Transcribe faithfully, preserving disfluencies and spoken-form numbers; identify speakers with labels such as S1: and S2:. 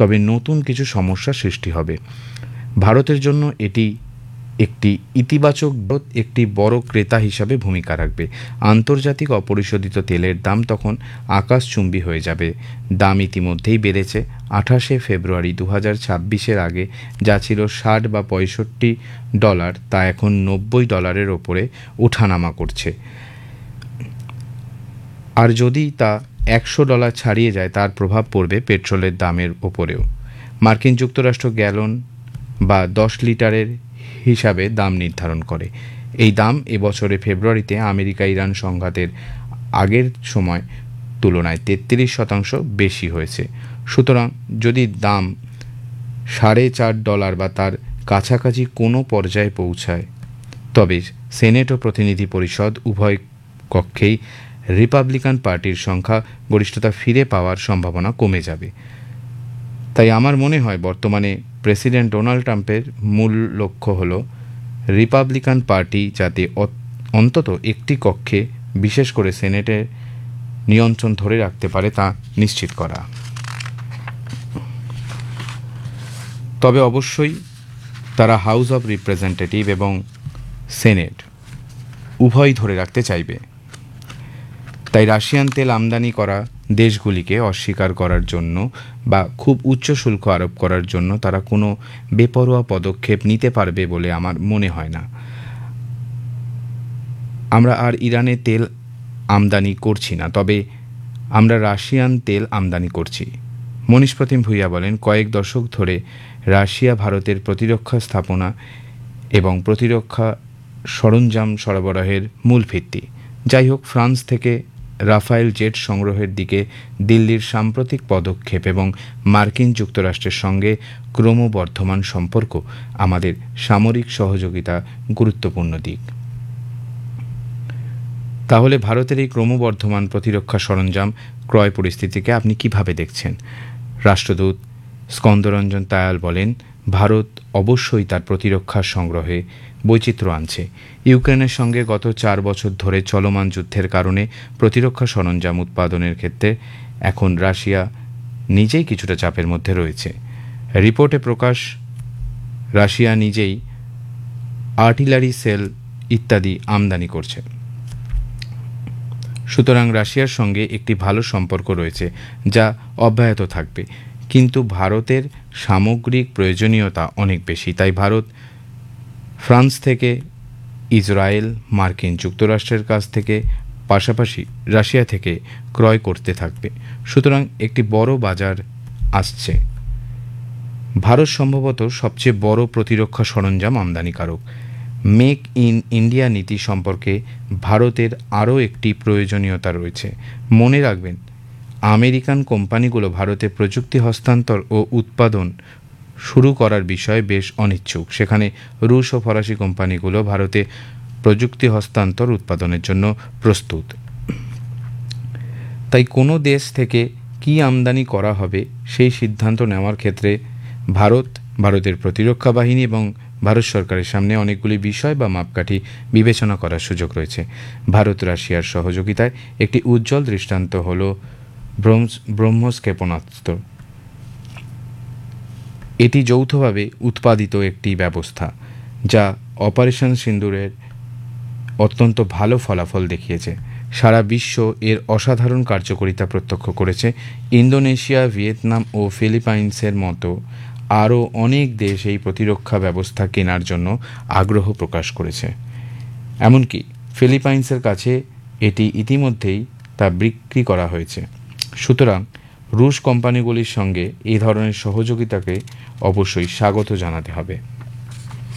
S1: তবে নতুন কিছু সমস্যা সৃষ্টি হবে। ভারতের জন্য এটি একটি ইতিবাচক, একটি বড় ক্রেতা হিসাবে ভূমিকা রাখবে। আন্তর্জাতিক অপরিশোধিত তেলের দাম তখন আকাশচুম্বী হয়ে যাবে। দাম ইতিমধ্যেই বেড়েছে। আঠাশে ফেব্রুয়ারি দু হাজার ছাব্বিশের আগে যা ছিল ষাট বা পঁয়ষট্টি ডলার, তা এখন নব্বই ডলারের ওপরে ওঠানামা করছে। আর যদি তা একশো ডলার ছাড়িয়ে যায়, তার প্রভাব পড়বে পেট্রোলের দামের ওপরেও। মার্কিন যুক্তরাষ্ট্র গ্যালন বা দশ লিটারের হিসাবে দাম নির্ধারণ করে। এই দাম এবছরে ফেব্রুয়ারিতে আমেরিকা ইরান সংঘাতের আগের সময় তুলনায় তেত্রিশ শতাংশ বেশি হয়েছে। সুতরাং যদি দাম সাড়ে চার ডলার বা তার কাছাকাছি কোনো পর্যায়ে পৌঁছায়, তবে সেনেট ও প্রতিনিধি পরিষদ উভয় কক্ষেই রিপাবলিকান পার্টির সংখ্যা গরিষ্ঠতা ফিরে পাওয়ার সম্ভাবনা কমে যাবে। তাই আমার মনে হয় বর্তমানে প্রেসিডেন্ট ডোনাল্ড ট্রাম্পের মূল লক্ষ্য হল রিপাবলিকান পার্টি যাতে অন্তত একটি কক্ষে, বিশেষ করে সেনেটের নিয়ন্ত্রণ ধরে রাখতে পারে তা নিশ্চিত করা। তবে অবশ্যই তারা হাউস অব রিপ্রেজেন্টেটিভ এবং সেনেট উভয়ই ধরে রাখতে চাইবে। তাই রাশিয়ান তেল আমদানি করা দেশগুলিকে অস্বীকার করার জন্য বা খুব উচ্চ শুল্ক আরোপ করার জন্য তারা কোনো বেপরোয়া পদক্ষেপ নিতে পারবে বলে আমার মনে হয় না। আমরা আর ইরানে তেল আমদানি করছি না, তবে আমরা রাশিয়ান তেল আমদানি করছি। মনীষ প্রতিম ভূঁইয়া বলেন, কয়েক দশক ধরে রাশিয়া ভারতের প্রতিরক্ষা স্থাপনা এবং প্রতিরক্ষা সরঞ্জাম সরবরাহের মূল ভিত্তি। যাই হোক, ফ্রান্স থেকে রাফায়েল জেট সংগ্রহের দিকে দিল্লির সাম্প্রতিক পদক্ষেপ এবং মার্কিন যুক্তরাষ্ট্রের সঙ্গে ক্রমবর্ধমান সম্পর্ক আমাদের সামরিক সহযোগিতা গুরুত্বপূর্ণ দিক। তাহলে ভারতের এই ক্রমবর্ধমান প্রতিরক্ষা সরঞ্জাম ক্রয় পরিস্থিতিকে আপনি কিভাবে দেখছেন? রাষ্ট্রদূত স্কন্দরঞ্জন তায়াল বলেন, ভারত অবশ্যই তার প্রতিরক্ষা সংগ্রহে বৈচিত্র্য আনছে। ইউক্রেনের সঙ্গে গত চার বছর ধরে চলমান যুদ্ধের কারণে প্রতিরক্ষা সরঞ্জাম উৎপাদনের ক্ষেত্রে এখন রাশিয়া নিজেই কিছুটা চাপের মধ্যে রয়েছে। রিপোর্টে প্রকাশ, রাশিয়া নিজেই আর্টিলারি সেল ইত্যাদি আমদানি করছে। সুতরাং রাশিয়ার সঙ্গে একটি ভালো সম্পর্ক রয়েছে যা অব্যাহত থাকবে, কিন্তু ভারতের সামগ্রিক প্রয়োজনীয়তা অনেক বেশি। তাই ভারত ফ্রান্স থেকে, ইসরায়েল, মার্কিন যুক্তরাষ্ট্রের কাছ থেকে, পাশাপাশি রাশিয়া থেকে ক্রয় করতে থাকবে। সুতরাং একটি বড় বাজার আসছে। ভারত সম্ভবত সবচেয়ে বড় প্রতিরক্ষা সরঞ্জাম আমদানিকারক। মেক ইন ইন্ডিয়া নীতি সম্পর্কে ভারতের আরও একটি প্রয়োজনীয়তা রয়েছে। মনে রাখবেন, আমেরিকান কোম্পানিগুলো ভারতে প্রযুক্তি হস্তান্তর ও উৎপাদন শুরু করার বিষয়ে বেশ অনিচ্ছুক। সেখানে রুশ ও ফরাসি কোম্পানিগুলো ভারতে প্রযুক্তি হস্তান্তর উৎপাদনের জন্য প্রস্তুত। তাই কোনো দেশ থেকে কী আমদানি করা হবে সেই সিদ্ধান্ত নেওয়ার ক্ষেত্রে ভারত, ভারতের প্রতিরক্ষা বাহিনী এবং ভারত সরকারের সামনে অনেকগুলি বিষয় বা মাপকাঠি বিবেচনা করার সুযোগ রয়েছে। ভারত রাশিয়ার সহযোগিতায় একটি উজ্জ্বল দৃষ্টান্ত হল ব্রহ্মস ক্ষেপণাস্ত্র। এটি যৌথভাবে উৎপাদিত একটি ব্যবস্থা যা অপারেশন সিন্দুরের অত্যন্ত ভালো ফলাফল দেখিয়েছে। সারা বিশ্ব এর অসাধারণ কার্যকারিতা প্রত্যক্ষ করেছে। ইন্দোনেশিয়া, ভিয়েতনাম ও ফিলিপাইন্সের মতো আরও অনেক দেশ এই প্রতিরক্ষা ব্যবস্থা কেনার জন্য আগ্রহ প্রকাশ করেছে। এমনকি ফিলিপাইন্সের কাছে এটি ইতিমধ্যেই তা বিক্রি করা হয়েছে। সুতরাং রুশ কোম্পানিগুলির সঙ্গে এই ধরনের সহযোগিতাকে অবশ্যই স্বাগত জানাতে হবে।